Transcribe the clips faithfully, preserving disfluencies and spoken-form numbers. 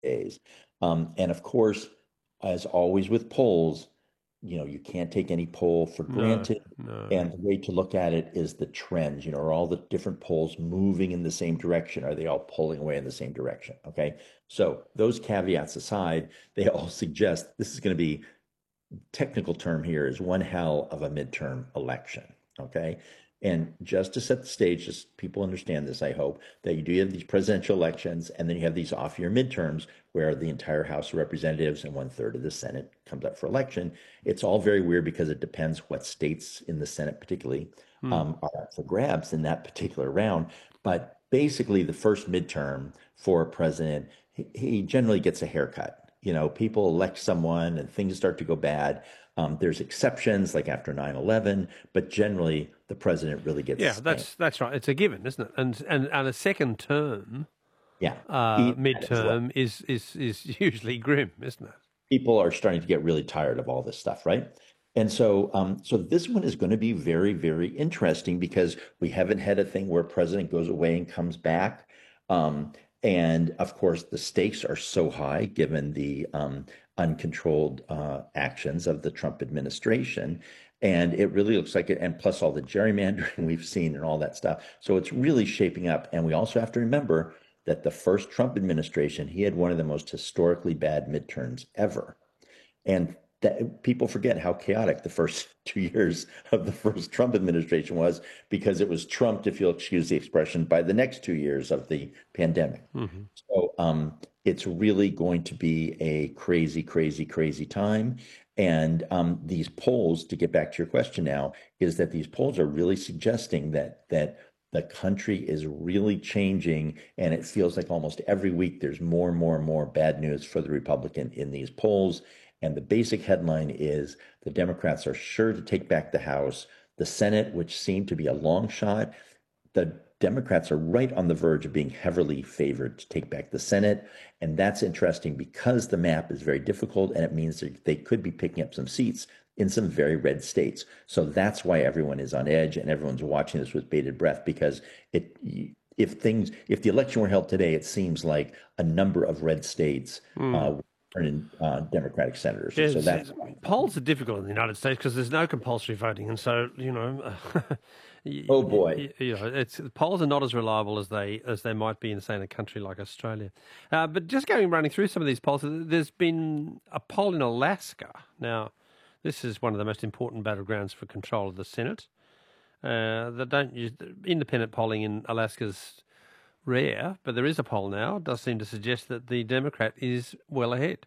days. Um, and of course, as always with polls, you know, you can't take any poll for No, granted. no. And the way to look at it is the trends. You know, are all the different polls moving in the same direction? Are they all pulling away in the same direction? Okay. So those caveats aside, they all suggest this is going to be, technical term here is one hell of a midterm election. Okay. And just to set the stage, just people understand this, I hope, that you do have these presidential elections and then you have these off year midterms where the entire House of Representatives and one third of the Senate comes up for election. It's all very weird because it depends what states in the Senate, particularly, Hmm. um, are up for grabs in that particular round. But basically, the first midterm for a president, he, he generally gets a haircut. You know, people elect someone and things start to go bad. Um, there's exceptions like after nine eleven, but generally the president really gets Yeah, spanked. that's that's right. It's a given, isn't it? And and and a second term, Yeah, uh, eat that as well. midterm is is is usually grim, isn't it? People are starting to get really tired of all this stuff, right? And so, um, so this one is going to be very, very interesting because we haven't had a thing where a president goes away and comes back. Um, and of course, the stakes are so high given the um, uncontrolled uh, actions of the Trump administration. And it really looks like it, and plus all the gerrymandering we've seen and all that stuff. So it's really shaping up. And we also have to remember that the first Trump administration, he had one of the most historically bad midterms ever. And that people forget how chaotic the first two years of the first Trump administration was because it was trumped, if you'll excuse the expression, by the next two years of the pandemic. Hmm. So um, it's really going to be a crazy, crazy, crazy time. And um, these polls, to get back to your question now, is that these polls are really suggesting that that the country is really changing, and it feels like almost every week there's more and more and more bad news for the Republican in these polls. And the basic headline is the Democrats are sure to take back the House. The Senate, which seemed to be a long shot, the Democrats are right on the verge of being heavily favored to take back the Senate. And that's interesting because the map is very difficult and it means that they could be picking up some seats in some very red states. So that's why everyone is on edge and everyone's watching this with bated breath because it if things if the election were held today, it seems like a number of red states Mm. uh, turn in uh, Democratic senators. And so Yes, that's it's, polls are difficult in the United States because there's no compulsory voting, and so you know, oh you, boy. you know, it's polls are not as reliable as they as they might be in, say, in a country like Australia. Uh, but just going running through some of these polls, there's been a poll in Alaska. Now, this is one of the most important battlegrounds for control of the Senate. Uh, they don't use independent polling in Alaska's rare, but there is a poll now. It does seem to suggest that the Democrat is well ahead.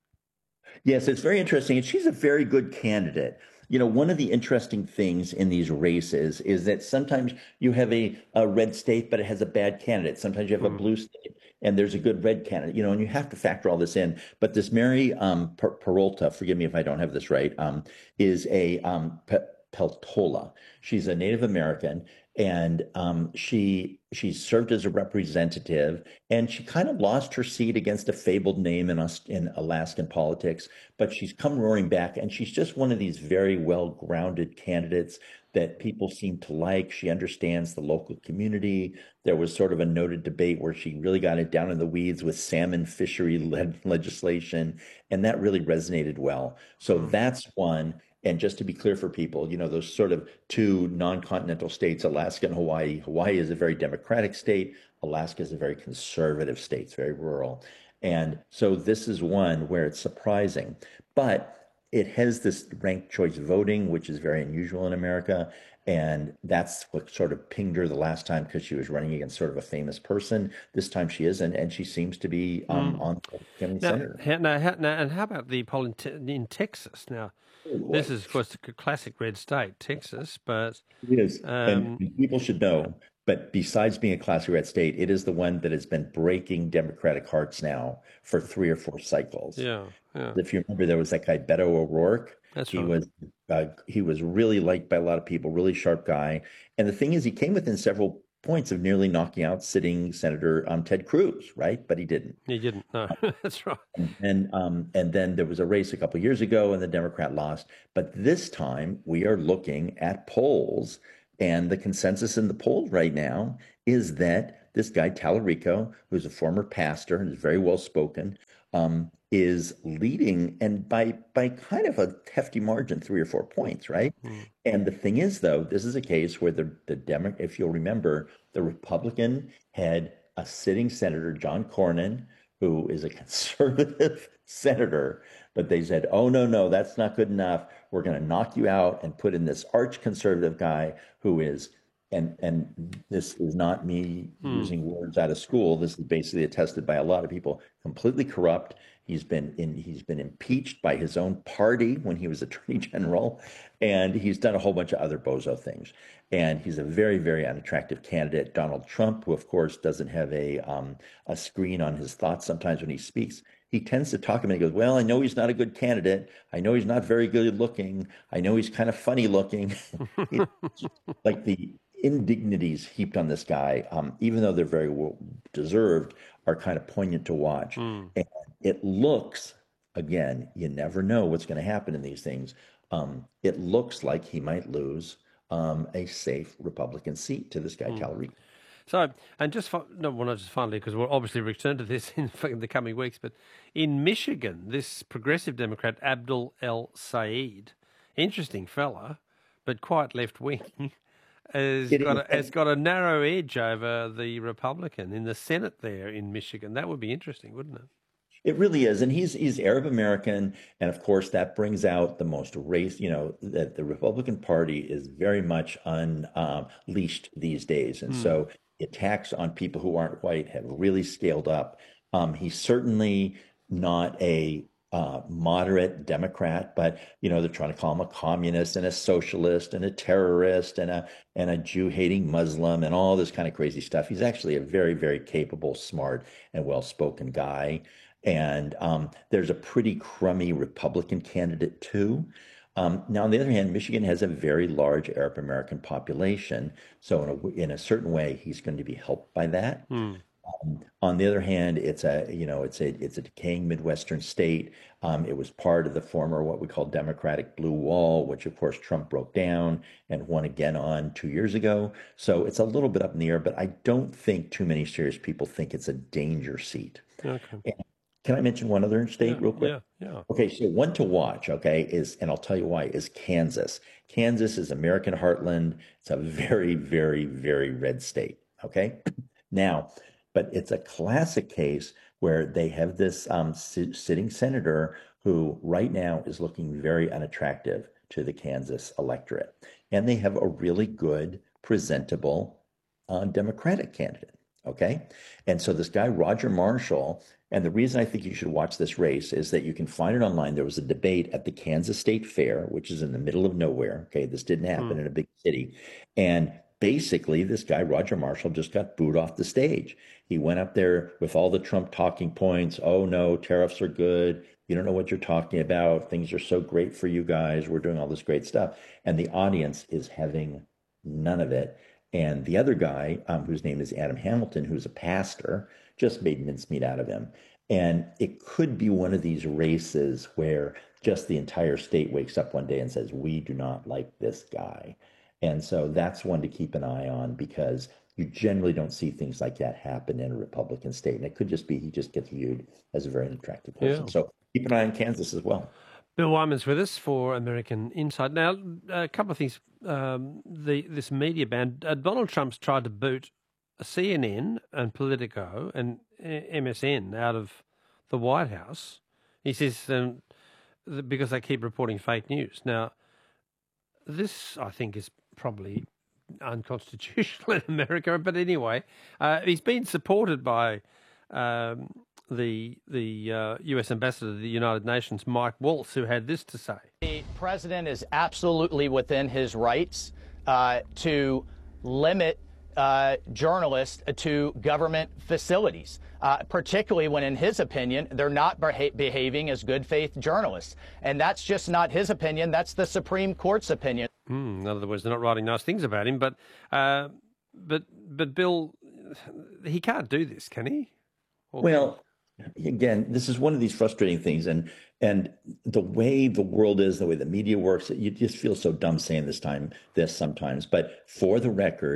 Yes, it's very interesting. And she's a very good candidate. You know, one of the interesting things in these races is that sometimes you have a, a red state, but it has a bad candidate. Sometimes you have a Mm. blue state and there's a good red candidate, you know, and you have to factor all this in. But this Mary um, Per- Peralta, forgive me if I don't have this right, um, is a um, Pe- Peltola. She's a Native American and um, she she served as a representative and she kind of lost her seat against a fabled name in, Aus- in Alaskan politics, but she's come roaring back, and she's just one of these very well-grounded candidates that people seem to like. She understands the local community. There was sort of a noted debate where she really got it down in the weeds with salmon fishery le- legislation, and that really resonated well. So Mm. that's one. And just to be clear for people, you know, those sort of two non-continental states, Alaska and Hawaii. Hawaii is a very democratic state. Alaska is a very conservative state. It's very rural. And so this is one where it's surprising, but it has this ranked choice voting, which is very unusual in America. And that's what sort of pinged her the last time because she was running against sort of a famous person. This time she isn't, and she seems to be um, Mm. on becoming Now, senator. how, now, how, now, and how about the poll in, te in Texas? Now, Oh this boy. is, of course, a classic red state, Texas, but It is. And um, people should know, but besides being a classic red state, it is the one that has been breaking Democratic hearts now for three or four cycles. yeah, yeah, If you remember, there was that guy Beto O'Rourke. that's He right. was uh, he was really liked by a lot of people, really sharp guy. And the thing is, he came within several points of nearly knocking out sitting Senator um, Ted Cruz, right? But he didn't. You didn't, no, that's right. And then, um, and then there was a race a couple of years ago, and the Democrat lost. But this time, we are looking at polls, and the consensus in the polls right now is that this guy, Tallarico, who's a former pastor and is very well spoken, um, is leading and by by kind of a hefty margin, three or four points, right? Mm. And the thing is, though, this is a case where the the Demo, if you'll remember, the Republican had a sitting senator, John Cornyn, who is a conservative senator, but they said, "Oh no, no, that's not good enough. We're going to knock you out and put in this arch conservative guy who is." And and this is not me Mm. using words out of school. This is basically attested by a lot of people. Completely corrupt. He's been in. He's been impeached by his own party when he was attorney general, and he's done a whole bunch of other bozo things. And he's a very, very unattractive candidate. Donald Trump, who of course doesn't have a um, a screen on his thoughts sometimes when he speaks, he tends to talk him and he goes, "Well, I know he's not a good candidate. I know he's not very good looking. I know he's kind of funny looking." It's like the indignities heaped on this guy, um, even though they're very well deserved, are kind of poignant to watch. Mm. And it looks, again, you never know what's going to happen in these things. Um, it looks like he might lose um, a safe Republican seat to this guy, Mm. Tallarico. So, and just fi- no, well, not just finally, because we'll obviously return to this in the coming weeks. But in Michigan, this progressive Democrat Abdul El Sayed, interesting fella, but quite left wing, has It got is, a, has got a narrow edge over the Republican in the Senate there in Michigan. That would be interesting, wouldn't it? It really is, and he's he's Arab American, and of course that brings out the most race. You know that the Republican Party is very much unleashed these days, and Mm. so attacks on people who aren't white have really scaled up. Um, he's certainly not a uh, moderate Democrat, but you know they're trying to call him a communist and a socialist and a terrorist and a and a Jew-hating Muslim and all this kind of crazy stuff. He's actually a very, very capable, smart, and well-spoken guy. And um, there's a pretty crummy Republican candidate too. Um, now, on the other hand, Michigan has a very large Arab American population, so in a, in a certain way, he's going to be helped by that. Mm. Um, on the other hand, it's a you know it's a it's a decaying Midwestern state. Um, it was part of the former what we call Democratic Blue Wall, which of course Trump broke down and won again on two years ago. So it's a little bit up in the air, but I don't think too many serious people think it's a danger seat. Okay. And can I mention one other Yeah. state real quick? Yeah. Yeah. Okay, so one to watch, okay, is, and I'll tell you why, is Kansas. Kansas is American heartland. It's a very, very, very red state, okay? Now, but it's a classic case where they have this um, si- sitting senator who right now is looking very unattractive to the Kansas electorate. And they have a really good, presentable uh, Democratic candidate, okay? And so this guy, Roger Marshall, and the reason I think you should watch this race is that you can find it online. There was a debate at the Kansas State Fair, which is in the middle of nowhere. Okay, this didn't happen Mm. in a big city. And basically, this guy, Roger Marshall, just got booed off the stage. He went up there with all the Trump talking points. Oh, no, tariffs are good. You don't know what you're talking about. Things are so great for you guys. We're doing all this great stuff. And the audience is having none of it. And the other guy, um, whose name is Adam Hamilton, who's a pastor, just made mincemeat out of him. And it could be one of these races where just the entire state wakes up one day and says, we do not like this guy. And so that's one to keep an eye on because you generally don't see things like that happen in a Republican state. And it could just be he just gets viewed as a very unattractive person. Yeah. So keep an eye on Kansas as well. Bill Wyman's with us for American Insight. Now, a couple of things. Um, the this media ban. Uh, Donald Trump's tried to boot C N N and Politico and M S N out of the White House. He says um, because they keep reporting fake news. Now, this I think is probably unconstitutional in America. But anyway, uh, he's been supported by um, the the uh, U S ambassador to the United Nations, Mike Waltz, who had this to say. The president is absolutely within his rights uh, to limit uh, journalists to government facilities, uh, particularly when, in his opinion, they're not beha- behaving as good faith journalists. And that's just not his opinion. That's the Supreme Court's opinion. Mm, in other words, they're not writing nice things about him. But, uh, but, but Bill, he can't do this, can he? Or Well, again, this is one of these frustrating things, and and the way the world is, the way the media works, you just feel so dumb saying this time this sometimes. But for the record,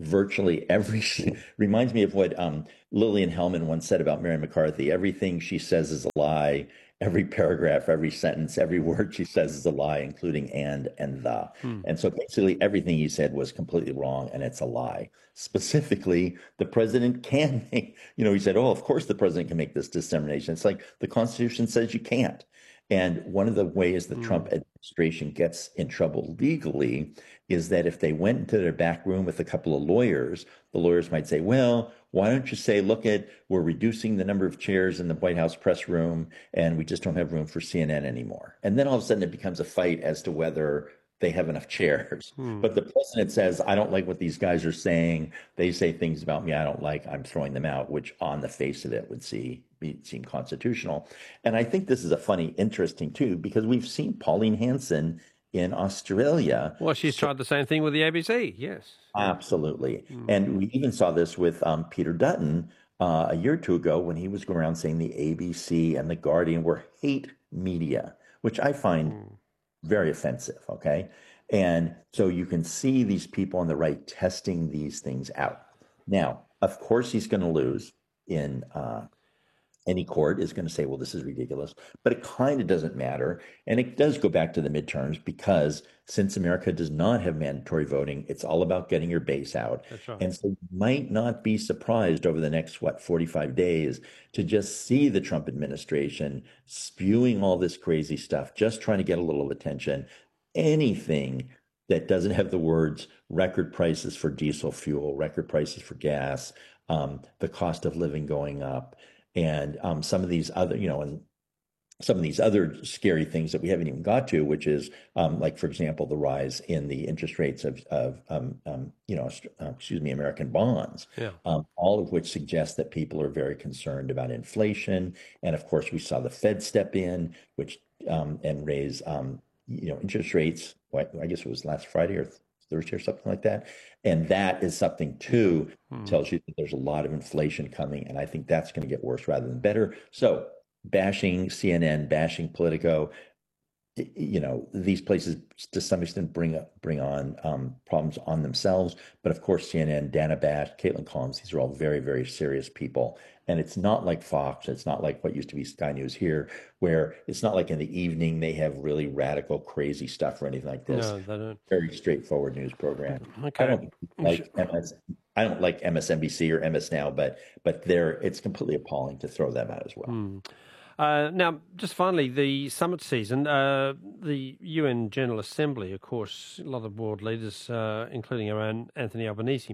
virtually every reminds me of what um, Lillian Hellman once said about Mary McCarthy. Everything she says is a lie. Every paragraph, every sentence, every word she says is a lie, including and and the. Hmm. And so basically everything he said was completely wrong and it's a lie. Specifically, the president can make, you know, he said, oh, of course the president can make this determination. It's like the Constitution says you can't. And one of the ways the Hmm. Trump administration gets in trouble legally is that if they went into their back room with a couple of lawyers, the lawyers might say, well, why don't you say, look at, we're reducing the number of chairs in the White House press room and we just don't have room for C N N anymore. And then all of a sudden it becomes a fight as to whether they have enough chairs. Hmm. But the president says, I don't like what these guys are saying. They say things about me I don't like. I'm throwing them out, which on the face of it would see, seem constitutional. And I think this is a funny, interesting too, because we've seen Pauline Hanson in Australia. Well, she's So- tried the same thing with the A B C. Yes. Absolutely. Hmm. And we even saw this with um, Peter Dutton uh, a year or two ago when he was going around saying the A B C and the Guardian were hate media, which I find Hmm. very offensive. Okay. And so you can see these people on the right testing these things out. Now, of course, he's going to lose in uh, any court is going to say, well, this is ridiculous, but it kind of doesn't matter. And it does go back to the midterms because since America does not have mandatory voting, it's all about getting your base out. That's right. And so you might not be surprised over the next, what, forty-five days to just see the Trump administration spewing all this crazy stuff, just trying to get a little attention. Anything that doesn't have the words record prices for diesel fuel, record prices for gas, um, the cost of living going up, and um, some of these other, you know, and some of these other scary things that we haven't even got to, which is um, like, for example, the rise in the interest rates of, of um, um, you know, uh, excuse me, American bonds, Yeah. um, all of which suggests that people are very concerned about inflation. And of course, we saw the Fed step in, which um, and raise, um, you know, interest rates. What, I guess it was last Friday or Thursday or something like that. And that is something too, Hmm. tells you that there's a lot of inflation coming. And I think that's going to get worse rather than better. So bashing C N N, bashing Politico, you know, these places to some extent bring up, bring on um, problems on themselves. But of course, C N N, Dana Bash, Caitlin Collins, these are all very, very serious people. And it's not like Fox. It's not like what used to be Sky News here, where it's not like in the evening they have really radical, crazy stuff or anything like this. No, they don't. Very straightforward news program. Okay. I don't like M S. I don't like M S N B C or M S Now, but but they're it's completely appalling to throw them out as well. Hmm. Uh, now, just finally, the summit season, uh, the U N General Assembly, of course, a lot of world leaders, uh, including our own Anthony Albanese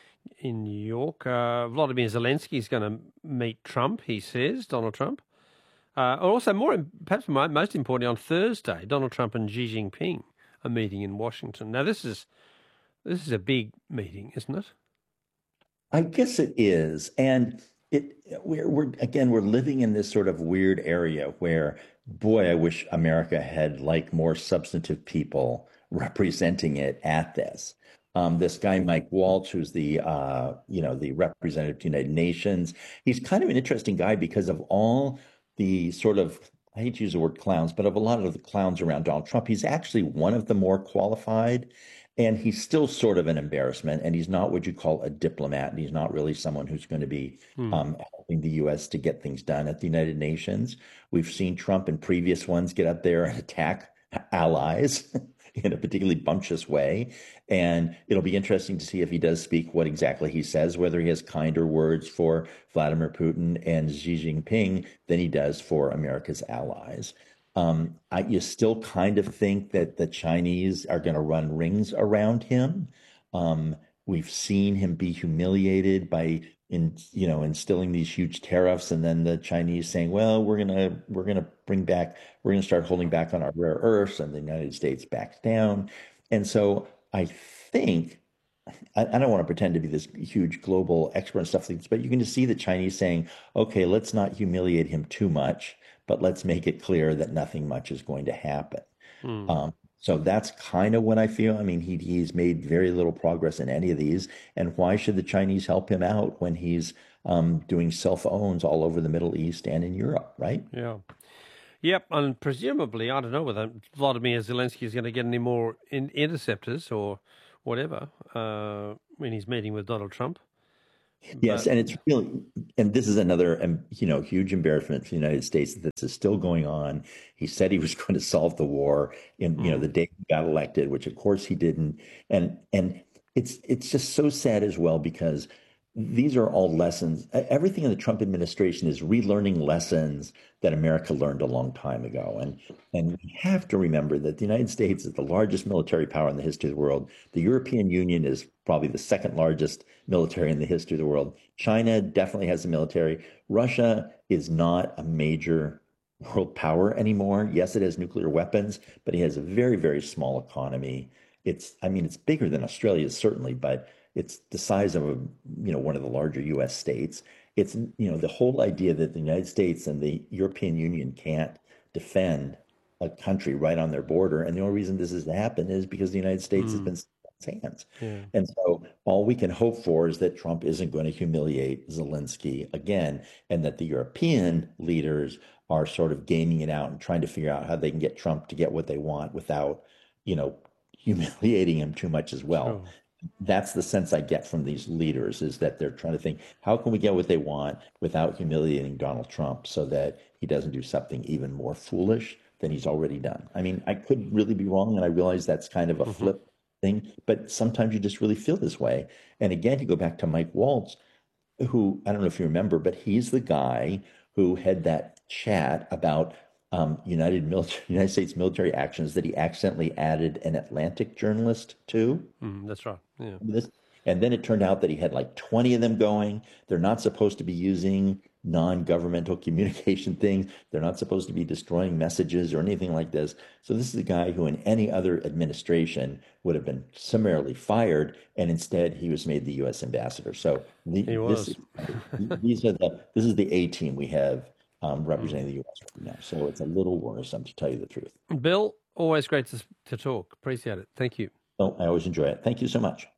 in New York. Uh, Vladimir Zelensky is going to meet Trump, he says, Donald Trump. Uh, also, more perhaps most importantly, on Thursday, Donald Trump and Xi Jinping are meeting in Washington. Now, this is this is a big meeting, isn't it? I guess it is, and it we're, we're again we're living in this sort of weird area where, boy, I wish America had like more substantive people representing it at this. Um, this guy Mike Waltz, who's the uh, you know the representative to the United Nations, he's kind of an interesting guy because of all the sort of, I hate to use the word clowns, but of a lot of the clowns around Donald Trump, he's actually one of the more qualified. And he's still sort of an embarrassment, and he's not what you call a diplomat, and he's not really someone who's going to be Hmm. um, helping the U S to get things done at the United Nations. We've seen Trump in previous ones get up there and attack allies in a particularly bumptious way. And it'll be interesting to see if he does speak what exactly he says, whether he has kinder words for Vladimir Putin and Xi Jinping than he does for America's allies. Um, I, you still kind of think that the Chinese are going to run rings around him. Um, we've seen him be humiliated by, in you know, instilling these huge tariffs, and then the Chinese saying, "Well, we're gonna we're gonna bring back, we're gonna start holding back on our rare earths," and the United States backs down. And so I think I, I don't want to pretend to be this huge global expert and stuff like this, but you can just see the Chinese saying, "Okay, let's not humiliate him too much, but let's make it clear that nothing much is going to happen." Hmm. Um, so that's kind of what I feel. I mean, he he's made very little progress in any of these, and why should the Chinese help him out when he's um, doing self-owns all over the Middle East and in Europe, right? Yeah. Yep, and presumably, I don't know whether Vladimir Zelensky is going to get any more in interceptors or whatever. Uh, when he's meeting with Donald Trump. Yes, But and it's really, and this is another, um, you know, huge embarrassment for the United States that this is still going on. He said he was going to solve the war in, you know, the mm, day he got elected, which of course he didn't. And and it's it's just so sad as well because these are all lessons. e- Everything in the Trump administration is relearning lessons that America learned a long time ago. And and we have to remember that the United States is the largest military power in the history of the world. The European Union is probably the second largest military in the history of the world. China definitely has a military. Russia is not a major world power anymore. Yes, it has nuclear weapons, but it has a very, very small economy. It's, I mean, it's bigger than Australia, certainly, but it's the size of a, you know, one of the larger U S states. It's, you know, the whole idea that the United States and the European Union can't defend a country right on their border. And the only reason this has happened is because the United States has mm, been sitting on its hands. yeah, And so all we can hope for is that Trump isn't going to humiliate Zelensky again, and that the European leaders are sort of gaming it out and trying to figure out how they can get Trump to get what they want without, you know, humiliating him too much as well. sure. That's the sense I get from these leaders is that they're trying to think, how can we get what they want without humiliating Donald Trump so that he doesn't do something even more foolish than he's already done? I mean, I could really be wrong, and I realize that's kind of a hmm flip thing, but sometimes you just really feel this way. And again, you go back to Mike Waltz, who I don't know if you remember, but he's the guy who had that chat about um, United military, United States military actions that he accidentally added an Atlantic journalist to. Mm, that's right. Yeah. This, and then it turned out that he had like twenty of them going. They're not supposed to be using non-governmental communication things. They're not supposed to be destroying messages or anything like this. So this is a guy who in any other administration would have been summarily fired, and instead he was made the U S ambassador. So the, He this was. these are the this is the A team we have um, Mm. representing the U S right now. So it's a little worrisome to tell you the truth. Bill, always great to, to talk. Appreciate it. Thank you. So I always enjoy it. Thank you so much.